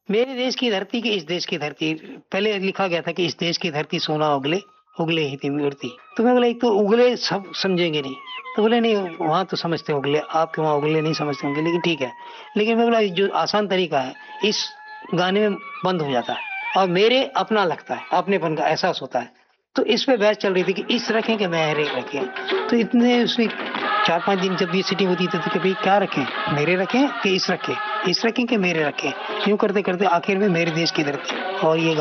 मेरे देश की धरती की इस देश की धरती, पहले लिखा गया था कि इस देश की धरती सोना उगले, उगले ही थी मूर्ति। तो मैं बोला एक तो उगले सब समझेंगे नहीं, तो बोले नहीं वहां तो समझते हैं उगले, आपके वहां उगले नहीं समझते होंगे, लेकिन ठीक है। लेकिन मैं बोला जो आसान तरीका है इस गाने में बंद हो जाता है और मेरे अपना लगता है, अपनेपन का एहसास होता है। तो इस पे बहस चल रही थी कि इस रखें कि मेरे रखें। तो इतने उसमें 4-5 दिन जब ये सिटिंग होती थी तो कि भाई क्या रखें, मेरे रखें कि इस रखें, इस रखें कि मेरे रखें। यूं करते करते आखिर में मेरे देश की धरती और ये